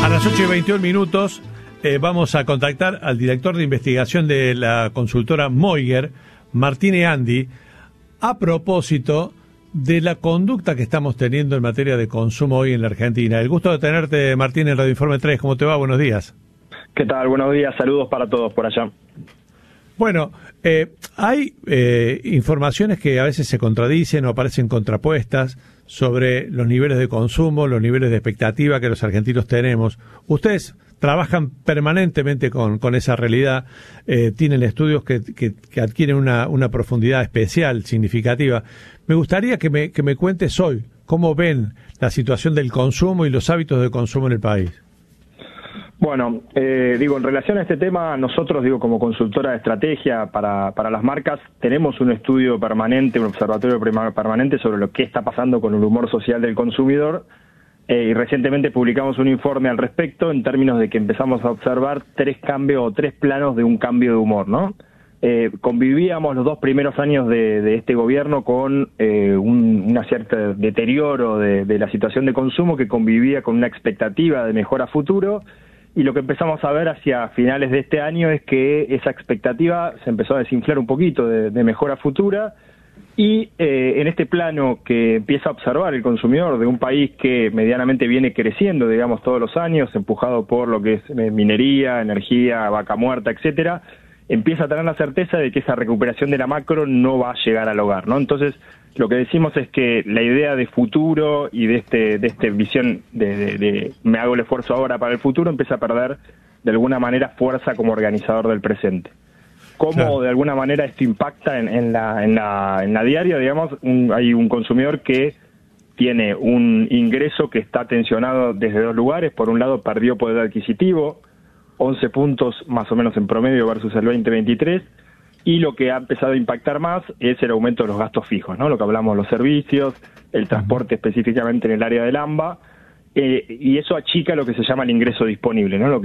A las 8:21 vamos a contactar al director de investigación de la consultora Moiger, Martín Eandi, a propósito de la conducta que estamos teniendo en materia de consumo hoy en la Argentina. El gusto de tenerte, Martín, en Radio Informe 3. ¿Cómo te va? Buenos días. ¿Qué tal? Buenos días. Saludos para todos por allá. Bueno, hay informaciones que a veces se contradicen o aparecen contrapuestas sobre los niveles de consumo, los niveles de expectativa que los argentinos tenemos. Ustedes trabajan permanentemente con esa realidad, tienen estudios que adquieren una profundidad especial, significativa. Me gustaría que me cuentes hoy cómo ven la situación del consumo y los hábitos de consumo en el país. Bueno, en relación a este tema, nosotros, como consultora de estrategia para las marcas, tenemos un estudio permanente, un observatorio permanente sobre lo que está pasando con el humor social del consumidor, y recientemente publicamos un informe al respecto en términos de que empezamos a observar tres planos de un cambio de humor, ¿no? Convivíamos los 2 primeros años de este gobierno con una cierta deterioro de la situación de consumo que convivía con una expectativa de mejora a futuro. Y lo que empezamos a ver hacia finales de este año es que esa expectativa se empezó a desinflar un poquito de mejora futura, y en este plano que empieza a observar el consumidor de un país que medianamente viene creciendo, todos los años, empujado por lo que es minería, energía, vaca muerta, etcétera, empieza a tener la certeza de que esa recuperación de la macro no va a llegar al hogar, ¿no? Entonces, lo que decimos es que la idea de futuro y de esta visión de me hago el esfuerzo ahora para el futuro empieza a perder de alguna manera fuerza como organizador del presente. ¿Cómo claro, de alguna manera esto impacta en la diaria? Hay un consumidor que tiene un ingreso que está tensionado desde 2 lugares. Por un lado, perdió poder adquisitivo, 11 puntos más o menos en promedio versus el 2023, y lo que ha empezado a impactar más es el aumento de los gastos fijos, ¿no? Lo que hablamos, los servicios, el transporte específicamente en el área del AMBA, y eso achica lo que se llama el ingreso disponible, ¿no? Lo